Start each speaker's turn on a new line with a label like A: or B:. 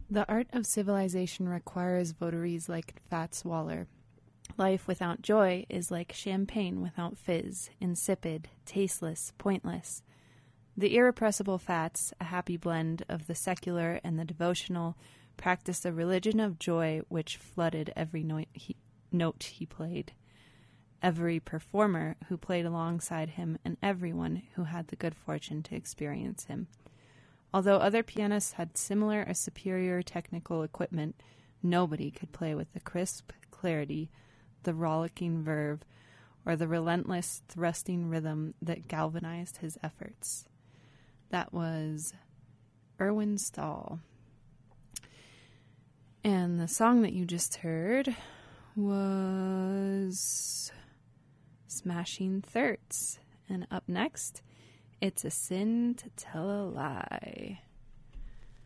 A: The art of civilization requires votaries like Fats Waller. Life without joy is like champagne without fizz, insipid, tasteless, pointless. The irrepressible Fats, a happy blend of the secular and the devotional, practiced a religion of joy which flooded every note he played, every performer who played alongside him, and everyone who had the good fortune to experience him. Although other pianists had similar or superior technical equipment, nobody could play with the crisp clarity, the rollicking verve, or the relentless thrusting rhythm that galvanized his efforts. That was Erwin Stahl. And the song that you just heard was Smashing Thirds. And up next, It's a Sin to Tell a Lie.